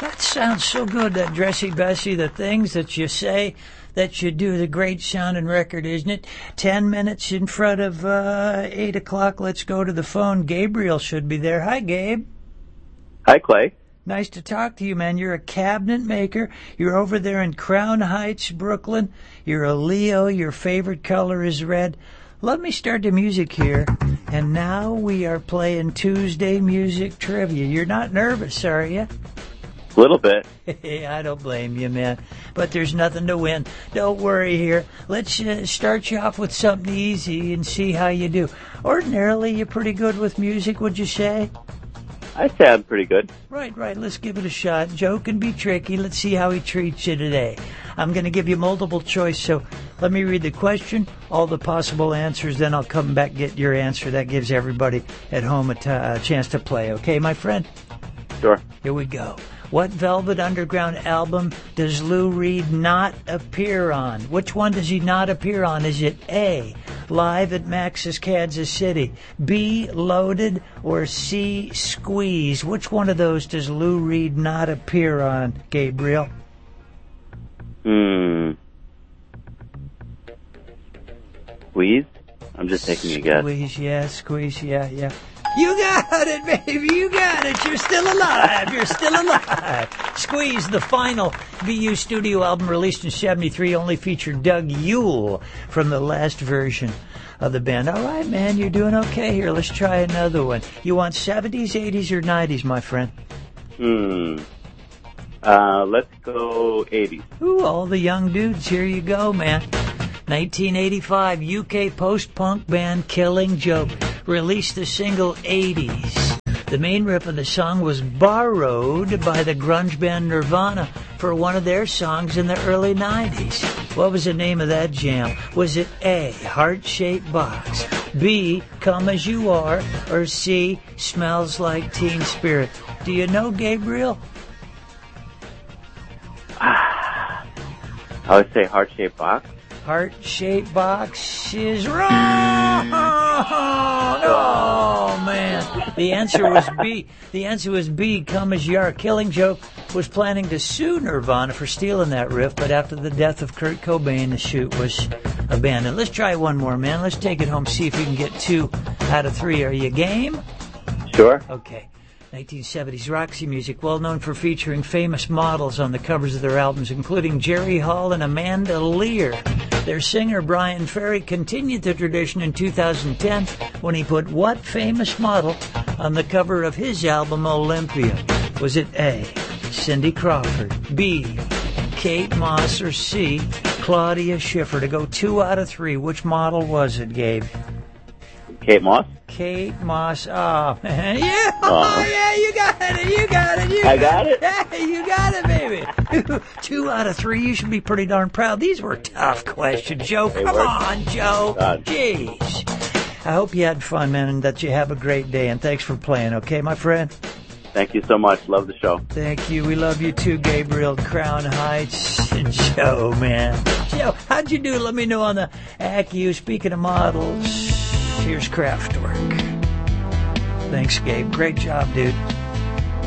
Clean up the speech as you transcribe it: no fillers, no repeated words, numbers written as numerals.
that sounds so good, that Dressy Bessy, the things that you say, that you do, the great sounding record, isn't it? 10 minutes in front of 8 o'clock. Let's go to the phone. Gabriel should be there. Hi, Gabe. Hi, Clay. Nice to talk to you, man. You're a cabinet maker. You're over there in Crown Heights, Brooklyn. You're a Leo. Your favorite color is red. Let me start the music here. And now we are playing Tuesday Music Trivia. You're not nervous, are you? A little bit. I don't blame you, man. But there's nothing to win. Don't worry here. Let's start you off with something easy and see how you do. Ordinarily, you're pretty good with music, would you say? I'd say I'm pretty good. Right. Let's give it a shot. Joe can be tricky. Let's see how he treats you today. I'm going to give you multiple choice, so let me read the question, all the possible answers, then I'll come back and get your answer. That gives everybody at home a chance to play. Okay, my friend? Sure. Here we go. What Velvet Underground album does Lou Reed not appear on? Which one does he not appear on? Is it A, Live at Max's Kansas City, B, Loaded, or C, Squeeze? Which one of those does Lou Reed not appear on, Gabriel? Squeeze? I'm just taking a guess. Squeeze, yeah. You got it, baby, you got it. You're still alive. Squeeze, the final VU studio album released in 73, only featured Doug Yule from the last version of the band. All right, man, you're doing okay here. Let's try another one. You want 70s, 80s, or 90s, my friend? Let's go 80s. Ooh, all the young dudes. Here you go, man. 1985, UK post-punk band Killing Joke released the single 80s. The main riff of the song was borrowed by the grunge band Nirvana for one of their songs in the early 90s. What was the name of that jam? Was it A, Heart-Shaped Box, B, Come As You Are, or C, Smells Like Teen Spirit? Do you know, Gabriel? I would say Heart-Shaped Box. Heart-Shaped Box is wrong. Oh, man. The answer was B, Come As You Are. Killing Joke was planning to sue Nirvana for stealing that riff, but after the death of Kurt Cobain, the shoot was abandoned. Let's try one more, man. Let's take it home, see if we can get 2 out of 3. Are you game? Sure. Okay. 1970s Roxy Music, well known for featuring famous models on the covers of their albums, including Jerry Hall and Amanda Lear. Their singer, Brian Ferry, continued the tradition in 2010 when he put what famous model on the cover of his album, Olympia? Was it A, Cindy Crawford, B, Kate Moss, or C, Claudia Schiffer? To go 2 out of 3, which model was it, Gabe? Kate Moss? Kate Moss. Oh, man. Yeah. Oh, yeah, you got it. I got it? Yeah, you got it, baby. 2 out of 3. You should be pretty darn proud. These were tough questions, Joe. Come on, Joe. Jeez. I hope you had fun, man, and that you have a great day. And thanks for playing, okay, my friend? Thank you so much. Love the show. Thank you. We love you too, Gabriel. Crown Heights. Joe, man. Joe, how'd you do? Let me know on the AccuU. Speaking of models, here's Kraftwerk. Thanks, Gabe. Great job, dude.